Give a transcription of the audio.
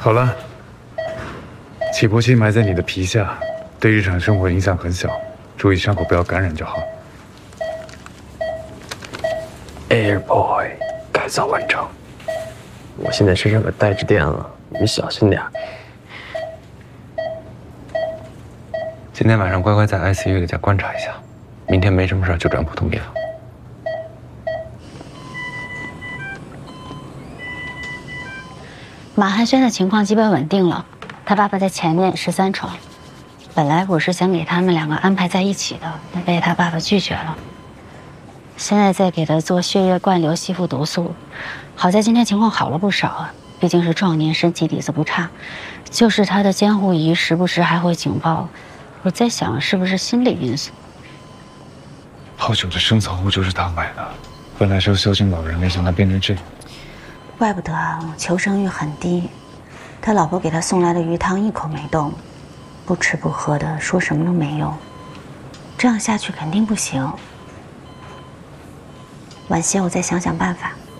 好了，起搏器埋在你的皮下，对日常生活影响很小，注意伤口不要感染就好。 Air Boy 改造完成，我现在身上可带着电了，你们小心点。今天晚上乖乖在 ICU 里再观察一下，明天没什么事就转普通病房。 马汉轩的情况基本稳定了，他爸爸在前面13床。本来我是想给他们2个安排在一起的，但被他爸爸拒绝了。现在在给他做血液灌流吸附毒素，好在今天情况好了不少啊，毕竟是壮年，身体底子不差。就是他的监护仪时不时还会警报，我在想是不是心理因素。 好久的生草物就是他买的，本来是个孝敬老人，没想到变成这样。 怪不得啊，求生欲很低。他老婆给他送来的鱼汤一口没动，不吃不喝的，说什么都没用。这样下去肯定不行。晚些我再想想办法。